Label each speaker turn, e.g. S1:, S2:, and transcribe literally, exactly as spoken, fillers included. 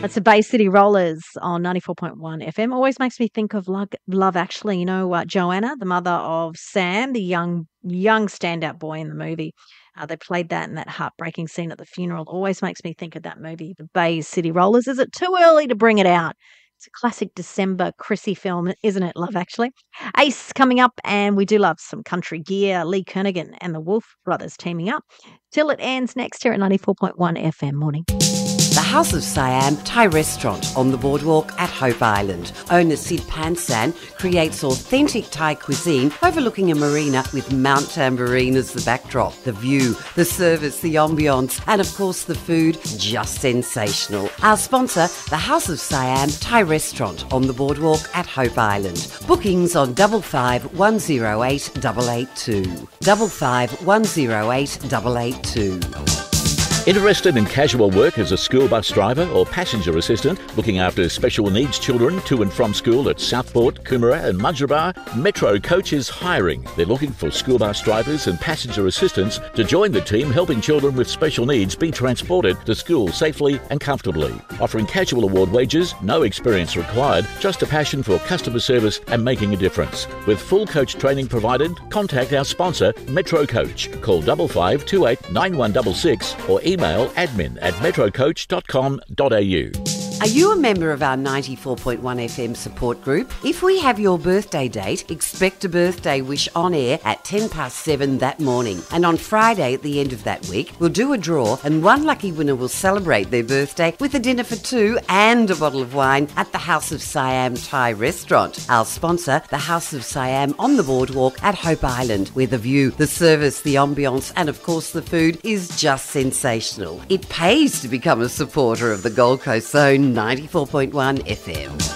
S1: That's the Bay City Rollers on ninety-four point one F M. Always makes me think of Love, Love Actually. You know, uh, Joanna, the mother of Sam, the young young standout boy in the movie. Uh, they played that in that heartbreaking scene at the funeral. Always makes me think of that movie, the Bay City Rollers. Is it too early to bring it out? It's a classic December Chrissy film, isn't it, Love Actually? Ace coming up, and we do love some country gear. Lee Kernaghan and the Wolf Brothers teaming up. Till it ends next here at ninety-four point one F M. Morning.
S2: The House of Siam Thai restaurant on the boardwalk at Hope Island. Owner Sid Pansan creates authentic Thai cuisine overlooking a marina with Mount Tambourine as the backdrop. The view, the service, the ambience, and of course the food, just sensational. Our sponsor, the House of Siam Thai restaurant on the boardwalk at Hope Island. Bookings on double five one zero eight double eight two. Double five one zero eight double eight two.
S3: Interested in casual work as a school bus driver or passenger assistant, looking after special needs children to and from school at Southport, Coomera and Mudgeeraba? Metro Coach is hiring. They're looking for school bus drivers and passenger assistants to join the team helping children with special needs be transported to school safely and comfortably. Offering casual award wages, no experience required, just a passion for customer service and making a difference. With full coach training provided, contact our sponsor, Metro Coach. Call five five two eight nine one six six or email admin at metrocoach dot com dot a u.
S2: Are you a member of our ninety-four point one F M support group? If we have your birthday date, expect a birthday wish on air at ten past seven that morning. And on Friday at the end of that week, we'll do a draw and one lucky winner will celebrate their birthday with a dinner for two and a bottle of wine at the House of Siam Thai restaurant. Our sponsor, the House of Siam on the boardwalk at Hope Island, where the view, the service, the ambience and of course the food is just sensational. It pays to become a supporter of the Gold Coast Zone ninety-four point one F M.